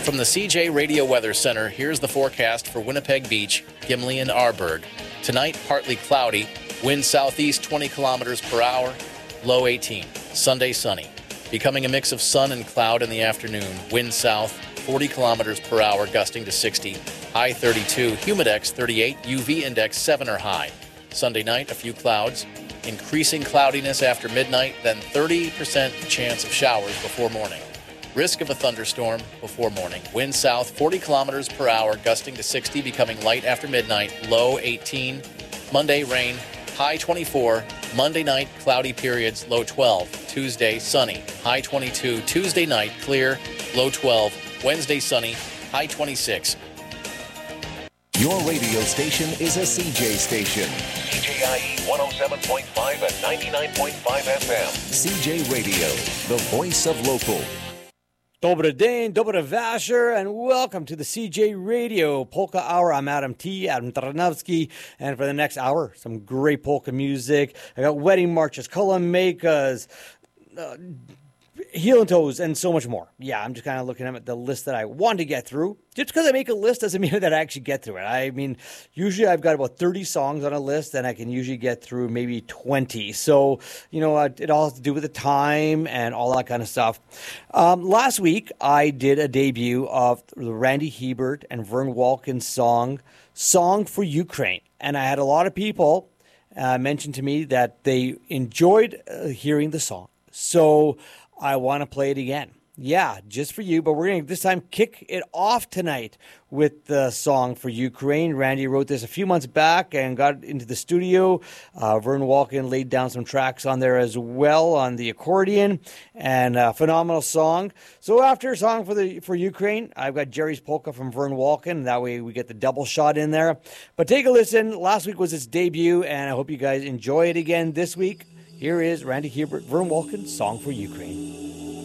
From the CJ Radio Weather Center, here's the forecast for Winnipeg Beach, Gimli, and Arborg. Tonight, partly cloudy, wind southeast 20 kilometers per hour, low 18. Sunday, sunny. Becoming a mix of sun and cloud in the afternoon, wind south 40 kilometers per hour, gusting to 60. High 32, humidex 38, UV index 7 or high. Sunday night, a few clouds. Increasing cloudiness after midnight, then 30% chance of showers before morning. Risk of a thunderstorm before morning. Wind south 40 kilometers per hour, gusting to 60, becoming light after midnight, low 18. Monday, rain, high 24. Monday night, cloudy periods, low 12. Tuesday, sunny, high 22. Tuesday night, clear, low 12. Wednesday, sunny, high 26. Your radio station is a CJ station. CJIE 107.5 and 99.5 FM. CJ Radio, the voice of local. Dobre den, dobre vasher, and welcome to the CJ Radio Polka Hour. I'm Adam Tarnowski, and for the next hour, some great polka music. I got wedding marches, kolamekas, heel and toes, and so much more. Yeah, I'm just kind of looking at the list that I want to get through. Just because I make a list doesn't mean that I actually get through it. I mean, usually I've got about 30 songs on a list, and I can usually get through maybe 20. So, it all has to do with the time and all that kind of stuff. Last week, I did a debut of the Randy Hebert and Vern Walken Song for Ukraine. And I had a lot of people mention to me that they enjoyed hearing the song. So I want to play it again. Yeah, just for you. But we're going to this time kick it off tonight with the Song for Ukraine. Randy wrote this a few months back and got into the studio. Vern Walken laid down some tracks on there as well on the accordion, and a phenomenal song. So after Song for Ukraine, I've got Jerry's Polka from Vern Walken. That way we get the double shot in there. But take a listen. Last week was its debut, and I hope you guys enjoy it again this week. Here is Randy Hebert, Vern Walken, Song for Ukraine.